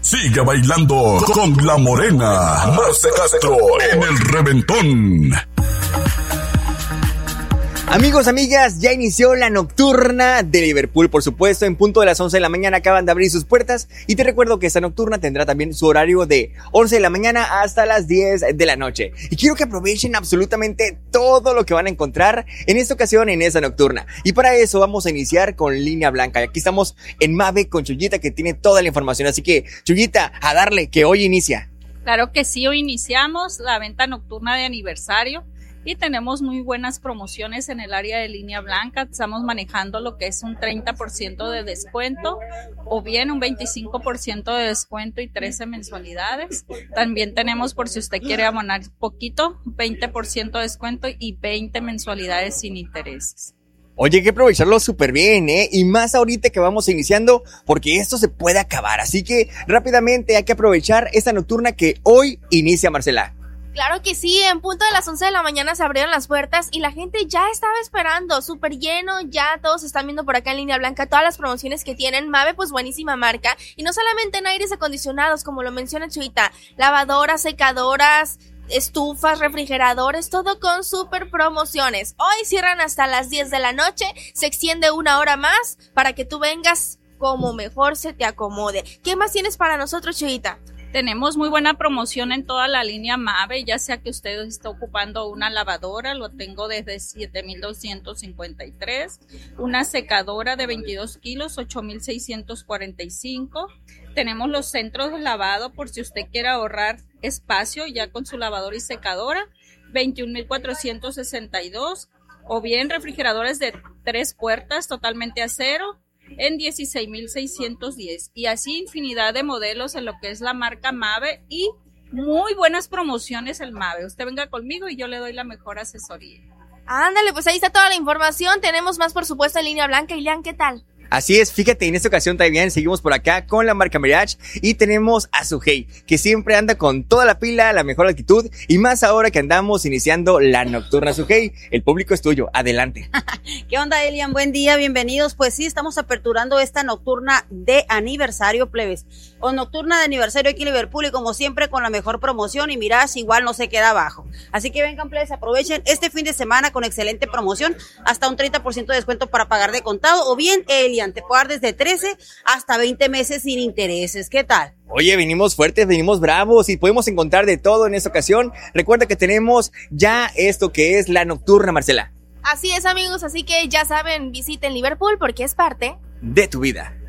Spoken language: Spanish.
Sigue bailando con la morena Marce Castro en el Reventón. Amigos, amigas, ya inició la nocturna de Liverpool, por supuesto, en punto de las 11 de la mañana acaban de abrir sus puertas y te recuerdo que esta nocturna tendrá también su horario de 11 de la mañana hasta las 10 de la noche. Y quiero que aprovechen absolutamente todo lo que van a encontrar en esta ocasión en esta nocturna. Y para eso vamos a iniciar con Línea Blanca. Y aquí estamos en Mave con Chuyita que tiene toda la información, así que Chuyita, a darle que hoy inicia. Claro que sí, hoy iniciamos la venta nocturna de aniversario. Y tenemos muy buenas promociones en el área de Línea Blanca. Estamos manejando lo que es un 30% de descuento o bien un 25% de descuento y 13 mensualidades. También tenemos, por si usted quiere abonar poquito, 20% de descuento y 20 mensualidades sin intereses. Oye, hay que aprovecharlo súper bien, y más ahorita que vamos iniciando, porque esto se puede acabar. Así que rápidamente hay que aprovechar esta nocturna que hoy inicia, Marcela. Claro que sí, en punto de las 11 de la mañana se abrieron las puertas y la gente ya estaba esperando, súper lleno, ya todos están viendo por acá en Línea Blanca todas las promociones que tienen. Mave, pues buenísima marca, y no solamente en aires acondicionados, como lo menciona Chuyita, lavadoras, secadoras, estufas, refrigeradores, todo con súper promociones. Hoy cierran hasta las 10 de la noche, se extiende una hora más para que tú vengas como mejor se te acomode. ¿Qué más tienes para nosotros, Chuyita? Tenemos muy buena promoción en toda la línea Mave, ya sea que usted esté ocupando una lavadora, lo tengo desde 7,253, una secadora de 22 kilos, 8,645. Tenemos los centros de lavado por si usted quiere ahorrar espacio ya con su lavadora y secadora, 21,462, o bien refrigeradores de 3 puertas totalmente a acero, en 16,610, y así infinidad de modelos en lo que es la marca Mave y muy buenas promociones el Mave. Usted venga conmigo y yo le doy la mejor asesoría. Ándale, pues ahí está toda la información. Tenemos más, por supuesto, en Línea Blanca. Ilian, ¿qué tal? Así es, fíjate, en esta ocasión también seguimos por acá con la marca Mirage y tenemos a Sujei, que siempre anda con toda la pila, la mejor actitud y más ahora que andamos iniciando la nocturna. Sujei, el público es tuyo, adelante. ¿Qué onda, Elian? Buen día, bienvenidos. Pues sí, estamos aperturando esta nocturna de aniversario, plebes, o nocturna de aniversario aquí en Liverpool y como siempre con la mejor promoción y Mirage igual no se queda abajo. Así que vengan, plebes, aprovechen este fin de semana con excelente promoción, hasta un 30% de descuento para pagar de contado o bien, Elian, te puedo dar desde 13 hasta 20 meses sin intereses. ¿Qué tal? Oye, venimos fuertes, venimos bravos y podemos encontrar de todo en esta ocasión. Recuerda que tenemos ya esto que es la nocturna, Marcela. Así es, amigos, así que ya saben, visiten Liverpool porque es parte de tu vida.